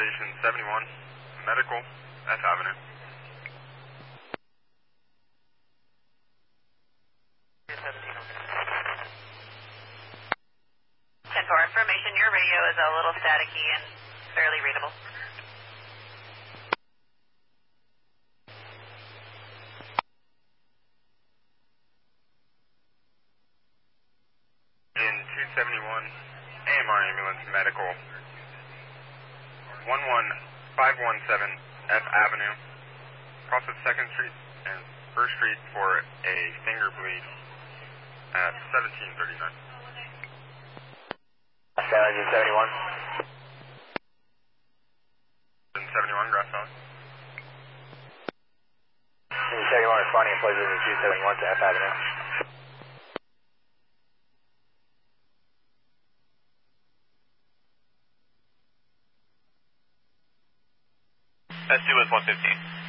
Station 71, Medical, F Avenue. For information, your radio is a little staticky and fairly readable. In 271, AMR Ambulance Medical, 11517 F Avenue, cross of 2nd Street and 1st Street for a finger bleed at 1739. Engine 71. 71, Grass Valley. Engine 71 responding in place of 271 to F Avenue. S2 is 115.